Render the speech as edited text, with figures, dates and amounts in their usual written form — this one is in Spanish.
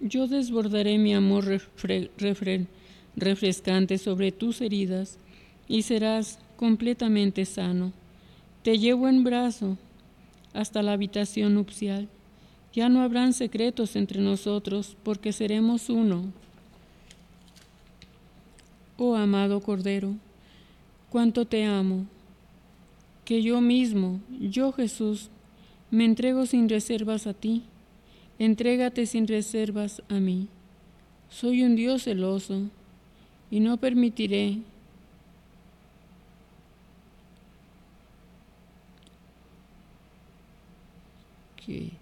Yo desbordaré mi amor refrescante sobre tus heridas y serás completamente sano. Te llevo en brazo hasta la habitación nupcial. Ya no habrán secretos entre nosotros, porque seremos uno. Oh amado Cordero, cuánto te amo, que yo mismo, yo Jesús, me entrego sin reservas a ti. Entrégate sin reservas a mí. Soy un Dios celoso y no permitiré que